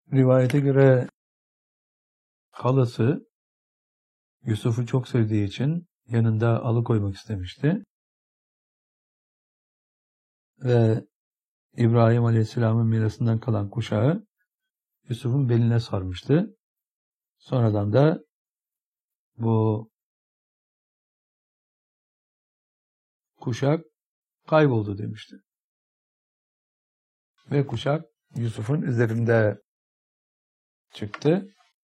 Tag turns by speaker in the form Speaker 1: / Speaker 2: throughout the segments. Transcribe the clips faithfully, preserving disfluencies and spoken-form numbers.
Speaker 1: Rivayete göre halası Yusuf'u çok sevdiği için yanında alıkoymak istemişti. Ve İbrahim Aleyhisselam'ın mirasından kalan kuşağı Yusuf'un beline sarmıştı. Sonradan da bu kuşak kayboldu demişti. Ve kuşak Yusuf'un üzerinde çıktı.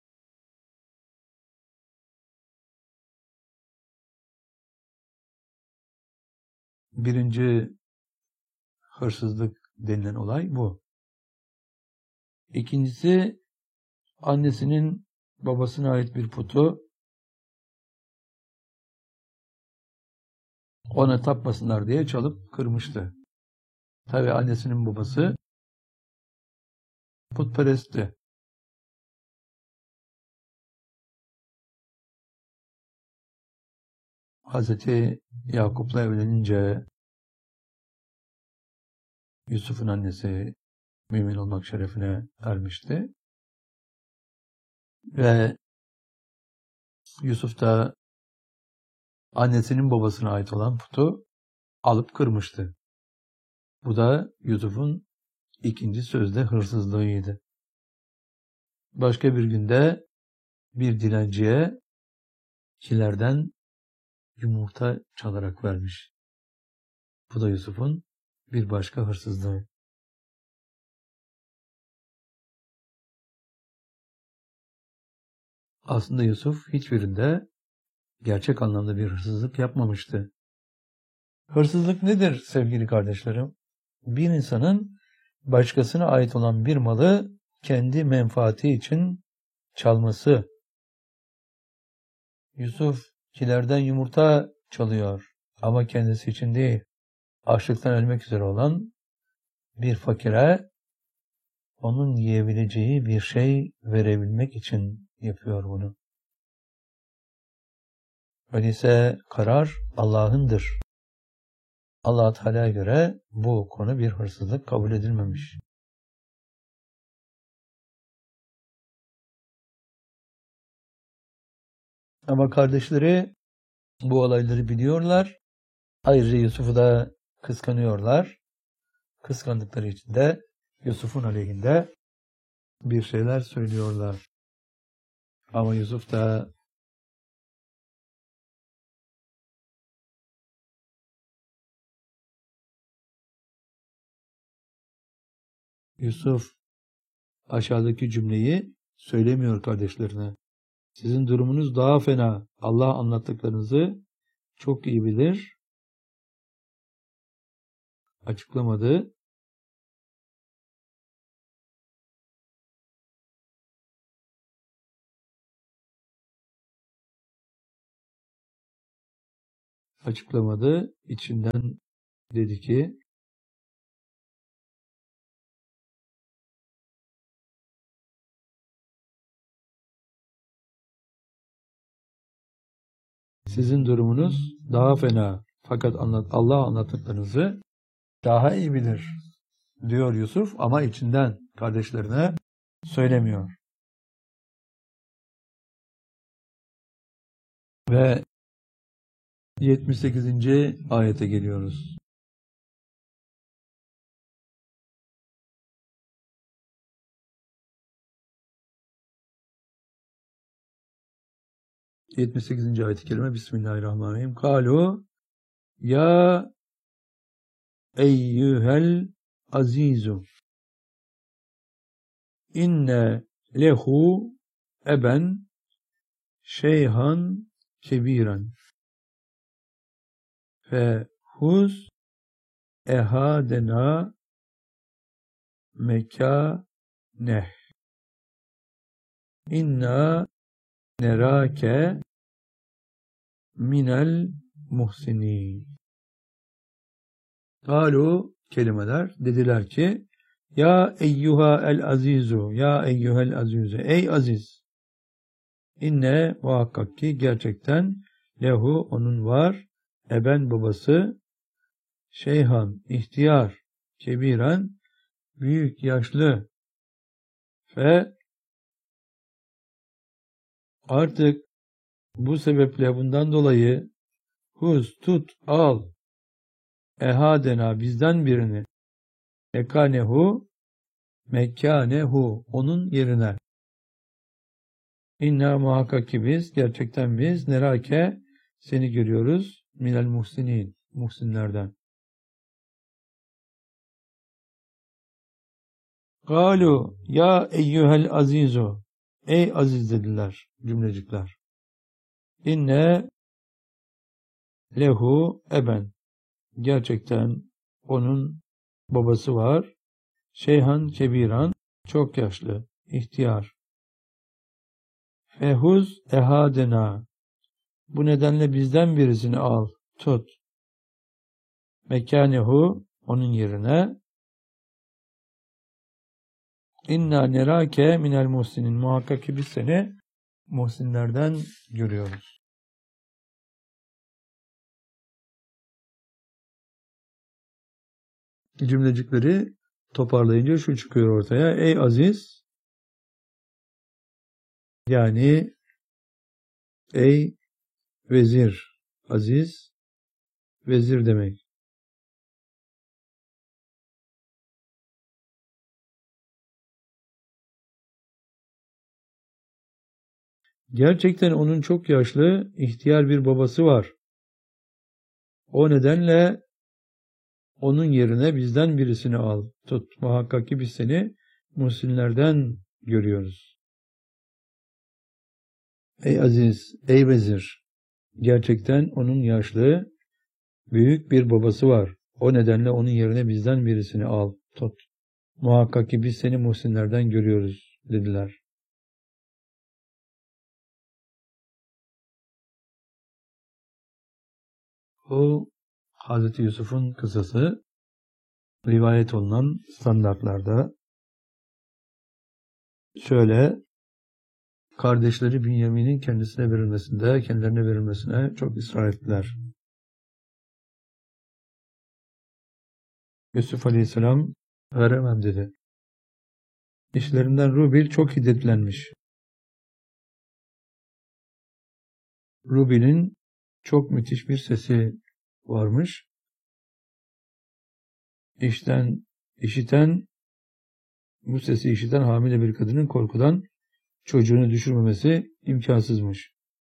Speaker 1: Birinci hırsızlık denilen olay bu. İkincisi, annesinin babasına ait bir putu ona tapmasınlar diye çalıp kırmıştı. Tabii annesinin babası putperestti. Hazreti Yakup'la evlenince Yusuf'un annesi mümin olmak şerefine ermişti. Ve Yusuf da annesinin babasına ait olan putu alıp kırmıştı. Bu da Yusuf'un ikinci sözde hırsızlığıydı. Başka bir günde bir dilenciye kilerden yumurta çalarak vermiş. Bu da Yusuf'un bir başka hırsızlığı. Aslında Yusuf hiçbirinde gerçek anlamda bir hırsızlık yapmamıştı. Hırsızlık nedir sevgili kardeşlerim? Bir insanın başkasına ait olan bir malı kendi menfaati için çalması. Yusuf kilerden yumurta çalıyor ama kendisi için değil. Açlıktan ölmek üzere olan bir fakire onun yiyebileceği bir şey verebilmek için yapıyor bunu. Öyleyse karar Allah'ındır. Allah Teala'ya göre bu konu bir hırsızlık kabul edilmemiş. Ama kardeşleri bu olayları biliyorlar. Ayrıca Yusuf'u da kıskanıyorlar. Kıskandıkları için de Yusuf'un aleyhinde bir şeyler söylüyorlar. Ama Yusuf da Yusuf aşağıdaki cümleyi söylemiyor kardeşlerine. Sizin durumunuz daha fena. Allah anlattıklarınızı çok iyi bilir. Açıklamadı. Açıklamadı. İçinden dedi ki sizin durumunuz daha fena. Fakat anlat, Allah anlattıklarınızı daha iyi bilir diyor Yusuf ama içinden kardeşlerine söylemiyor. Ve yetmiş sekizinci ayete geliyoruz. yetmiş sekizinci ayet-i kerime Bismillahirrahmanirrahim. Kalu ya eyyühel azizu inne lehu eben şeyhan kebiren fe huz ehadena mekaneh inna nerake minel muhsinin. Kalu kelimeler dediler ki ya eyyuha el azizu ya eyyuhel azizu ey aziz inne muhakkak ki gerçekten lehu onun var eben babası şeyhan ihtiyar kebiren büyük yaşlı Ve artık bu sebeple bundan dolayı huz, tut, al, ehadena bizden birini, ekanehu, mekkanehu onun yerine. İnna muhakkak ki biz, gerçekten biz, nerake seni görüyoruz, minel muhsinin, muhsinlerden. Galu ya eyyuhel azizu, ey aziz dediler cümlecikler. İnne lehu eben, gerçekten onun babası var. Şeyhan kebiran, çok yaşlı, ihtiyar. Fehuz ehadena, bu nedenle bizden birisini al, tut. Mekanehu, onun yerine. İnna nerake minel muhsinin, muhakkak ki biz seni muhsinlerden görüyoruz. Cümlecikleri toparlayınca şu çıkıyor ortaya. Ey aziz, yani ey vezir, aziz, vezir demek. Gerçekten onun çok yaşlı, ihtiyar bir babası var. O nedenle onun yerine bizden birisini al, tut. Muhakkak ki biz seni muhsinlerden görüyoruz. Ey aziz, ey vezir, gerçekten onun yaşlı, büyük bir babası var. O nedenle onun yerine bizden birisini al, tut. Muhakkak ki biz seni muhsinlerden görüyoruz, dediler. Bu Hazreti Yusuf'un kıssası, rivayet olunan standartlarda şöyle, kardeşleri Bünyamin'in kendisine verilmesinde, kendilerine verilmesine çok ısrar ettiler. Yusuf Aleyhisselam veremem dedi. İşlerinden Rubil çok hiddetlenmiş. Rubil'in çok müthiş bir sesi varmış. İşten, işiten, bu sesi işiten hamile bir kadının korkudan çocuğunu düşürmemesi imkansızmış.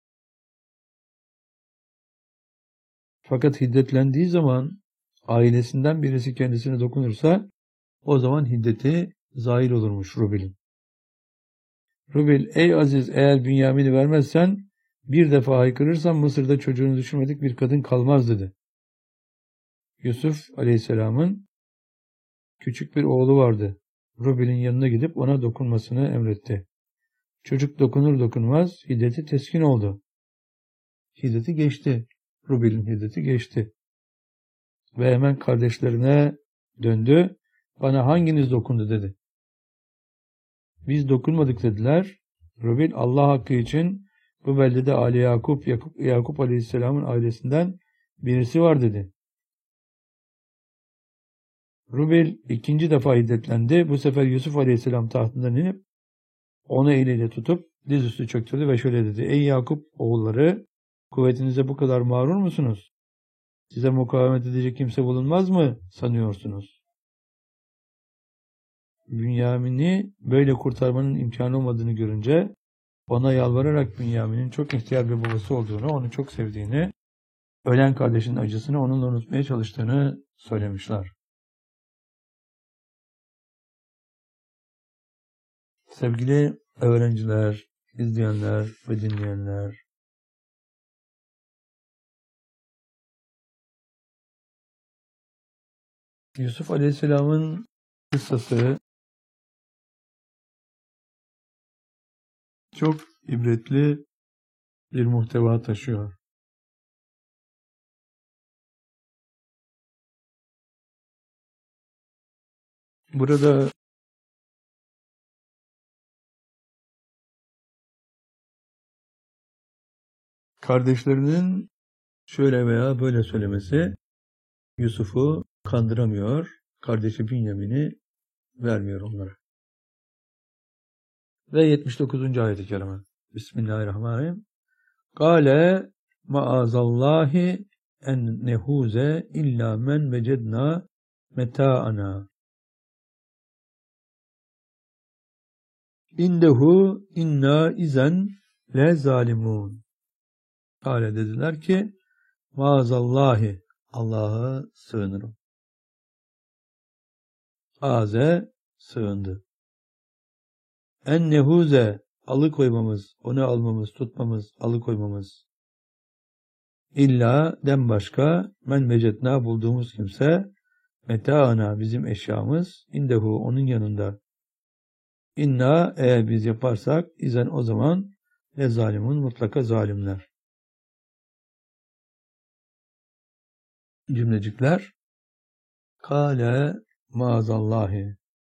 Speaker 1: Fakat hiddetlendiği zaman ailesinden birisi kendisine dokunursa o zaman hiddeti zahir olurmuş Rubil'in. Rubil, ey aziz, eğer Bünyamin'i vermezsen bir defa haykırırsan Mısır'da çocuğunu düşürmedik bir kadın kalmaz dedi. Yusuf Aleyhisselam'ın küçük bir oğlu vardı. Rubil'in yanına gidip ona dokunmasını emretti. Çocuk dokunur dokunmaz hiddeti teskin oldu. Hiddeti geçti. Rubil'in hiddeti geçti. Ve hemen kardeşlerine döndü. Bana hanginiz dokundu dedi. Biz dokunmadık dediler. Rubil, Allah hakkı için bu beldede Ali Yakup, Yakup, Yakup Aleyhisselam'ın ailesinden birisi var dedi. Rubil ikinci defa hiddetlendi. Bu sefer Yusuf Aleyhisselam tahtından inip onu eliyle tutup dizüstü çöktürdü ve şöyle dedi. Ey Yakup oğulları, kuvvetinize bu kadar mağrur musunuz? Size mukavemet edecek kimse bulunmaz mı sanıyorsunuz? Bünyamin'i böyle kurtarmanın imkanı olmadığını görünce ona yalvararak Bünyamin'in çok ihtiyar bir babası olduğunu, onu çok sevdiğini, ölen kardeşinin acısını onunla unutmaya çalıştığını söylemişler. Sevgili öğrenciler, izleyenler ve dinleyenler, Yusuf Aleyhisselam'ın kıssası çok ibretli bir muhteva taşıyor. Burada kardeşlerinin şöyle veya böyle söylemesi Yusuf'u kandıramıyor, kardeşi Bünyamin'i vermiyor onlara. Ve yetmiş dokuzuncu ayet-i kerime. Bismillahirrahmanirrahim. Kale maazallahi en nehuze illa men vecedna meta'ana. İndehu inna izen le zalimun. Kale dediler ki maazallahi, Allah'a sığınırım. Aze sığındı. En nehuze alıkoymamız, onu almamız, tutmamız, alıkoymamız. İlla den başka men vecetna bulduğumuz kimse metaana bizim eşyamız indehu onun yanında. İnna eğer biz yaparsak izen o zaman le zalimun mutlaka zalimler. Cümlecikler kâle maazallahi.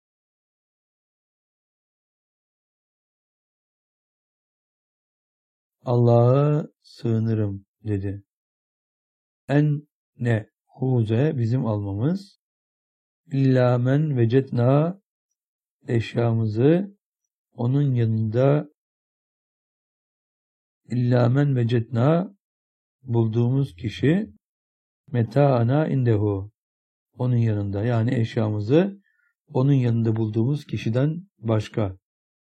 Speaker 1: Allah'a sığınırım dedi. En ne huze bizim almamız illa men vecetna eşyamızı onun yanında illa men vecetna bulduğumuz kişi metaana indehu onun yanında yani eşyamızı onun yanında bulduğumuz kişiden başka.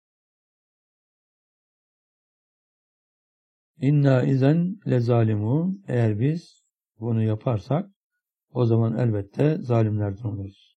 Speaker 1: İnna izen le zalimun eğer biz bunu yaparsak o zaman elbette zalimlerden oluruz.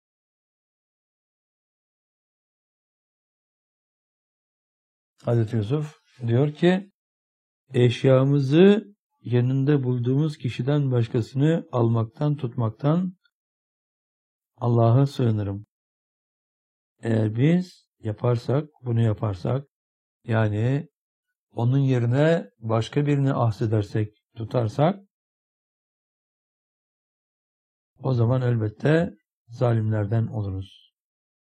Speaker 1: Hazreti Yusuf diyor ki eşyamızı yanında bulduğumuz kişiden başkasını almaktan tutmaktan Allah'a sığınırım. Eğer biz yaparsak bunu yaparsak yani onun yerine başka birini ahsedersek, tutarsak o zaman elbette zalimlerden oluruz.